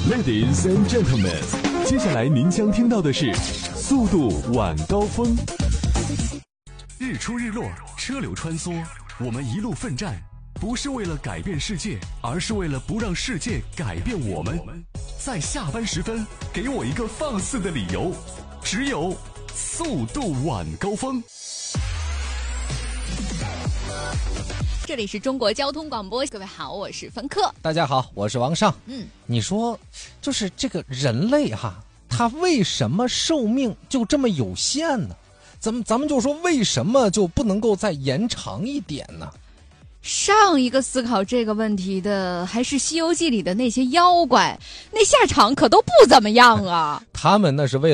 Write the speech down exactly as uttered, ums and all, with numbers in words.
Ladies and gentlemen， 接下来您将听到的是速度晚高峰。日出日落，车流穿梭，我们一路奋战，不是为了改变世界，而是为了不让世界改变我们。在下班时分，给我一个放肆的理由，只有速度晚高峰。 这里是中国交通广播，各位好，我是芬克。 大家好，我是王尚。 嗯， 你说，就是这个人类哈，他为什么寿命就这么有限呢？咱们咱们就说，为什么就不能够再延长一点呢？ 上一个思考这个问题的还是《西游记》里的那些妖怪，那下场可都不怎么样啊。 他们那是为